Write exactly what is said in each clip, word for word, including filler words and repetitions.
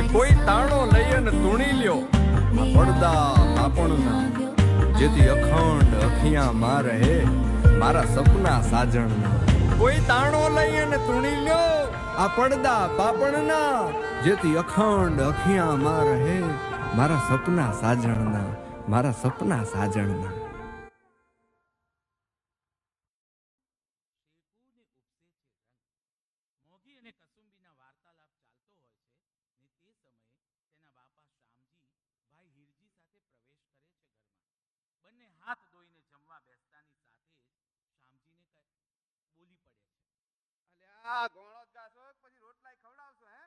કોઈ તાણો લઈ અને તૂણી લ્યો આ પડદા પાપણના, જેથી અખંડ અખિયા માં રહે મારા સપના સાજણના. કોઈ તાણો લઈ અને તૂણી લ્યો આ પડદા પાપણના, જેથી અખંડ અખિયા માં રહે મારા સપના સાજણના, મારા સપના સાજણના. બંને હાથ ધોઈને જમવા બેસતાની સાથે શામજીને બોલી પડે છે, અલ્યા ગોણો જ ગાસો પછી રોટલાય ખવડાવશો હે?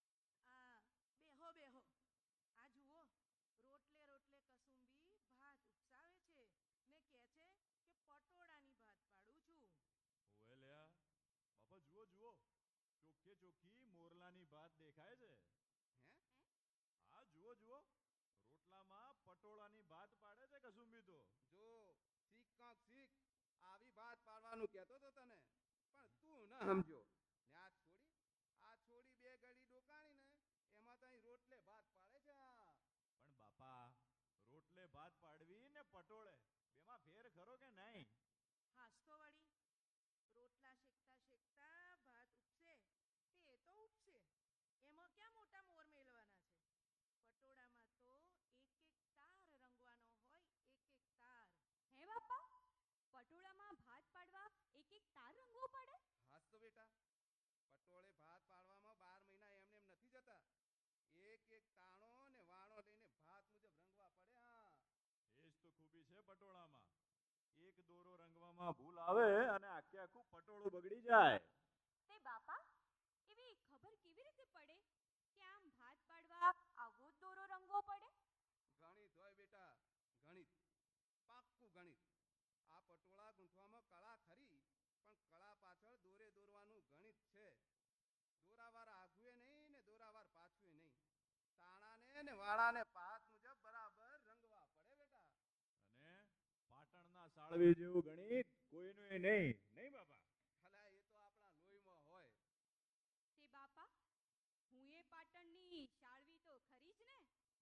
આ બેહો બેહો, આ જુઓ, રોટલે રોટલે કસુંબી ભાત ઉપસાવે છે ને કહે છે કે પટોળાની ભાત પાડું છું. ઓએ લ્યા બાપા, જુઓ જુઓ, ચોખ્ખે ચોખ્ખી મોરલાની ભાત દેખાય છે. હે? હા જુઓ જુઓ, રોટલામાં પટોળાની ભાત પાડે છે કસુંબી તો. જો શીખ કાંક શીખ, આવી ભાત પાડવાનું કહેતો તો તને, પણ તું ન સમજો ને આ છોડી આ છોડી બે ઘડી ડોકાણી ને એમાં તઈ રોટલે ભાત પાડે છે. પણ બાપા, રોટલે ભાત પાડવી ને પટોળે બેમાં ફેર ખરો કે નહીં? હાસ તો વળી, રોટલા શેકતા શેકતા ભાત ઉપસે તે તો ઉપસે, એમાં ક્યાં મોટા મોર મેળવાના છે. પટોળામાં તો એક એક તાર રંગવાનો હોય, એક એક તાર. હે બાપા, પટોળામાં ભાત પાડવા એક એક તાર રંગવો પડે? હાસ તો બેટા, પટોળે ભાત પાડવામાં બાર મહિના એમને એમ નથી જતા. એક એક તાણો ને વાણો લઈને ભાત મુજબ રંગવા પડે. હા, એ જ તો ખૂબી છે પટોળામાં. એક દોરો રંગવામાં ભૂલ આવે અને આખે આખું પટોળું બગડી જાય. તે બાપા, એવી ખબર કેવી રીતે પડે કે આમ ભાત પાડવા આવો જ દોરો રંગવો પડે? ગણિત હોય બેટા, ગણિત, પાક્કું ગણિત. આ પટોળા ગૂંથવામાં કળા ખરી, પણ કળા પાછળ દોરે દોરવાનું ગણિત છે. દોરાવાર આઘુએ નહીં ને દોરાવાર પાછુએ નહીં, તાણાને ને વાળાને પાત મુજબ બરાબર રંગવા પડે બેટા. અને પાટણના સાળવી જેવું ગણિત કોઈનું નહીં, નહીં બાપા? ભલા એ તો આપણા લોહીમાં હોય. તે બાપા, હું એ પાટણની શાળવી તો ખરી જ ને?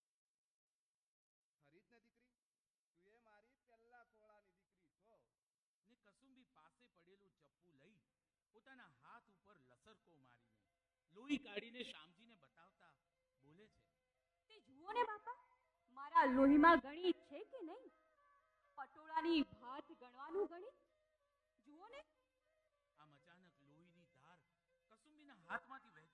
ખરી જ ને દીકરી, તું એ મારી પહેલા ખોળાની દીકરી છો. ને કસુંબી પાસે પડેલું ચપ્પુ લઈ પોતાના હાથ ઉપર લસરકો મારીને લોહી કાઢીને શામજીને બતાવતા બોલે છે, તે જુઓ ને બાપા, મારા લોહીમાં ગણિત છે કે નહીં? પટોળાની ભાત ગણવાનું ગણિત જુઓ ને. આમ અચાનક લોહીની ધાર કસુંબીના હાથમાંથી વહેતી